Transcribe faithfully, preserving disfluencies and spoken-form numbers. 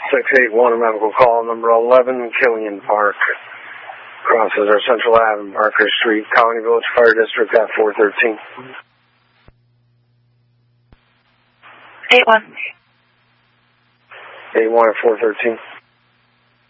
six eight one, a medical call, number eleven, Killian Park. Crosses our Central Avenue, Parker Street, Colony Village Fire District at four thirteen. eight one. eight one at four thirteen.